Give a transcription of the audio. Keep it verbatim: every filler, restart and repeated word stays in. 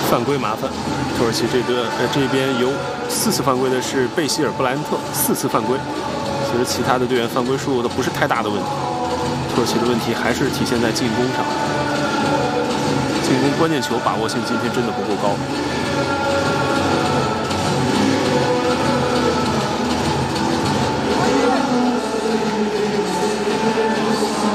犯规麻烦。土耳其这个呃这边有四次犯规的是贝希尔布莱恩特，四次犯规。其实其他的队员犯规数都不是太大的问题。土耳其的问题还是体现在进攻上，进攻关键球把握性今天真的不够高。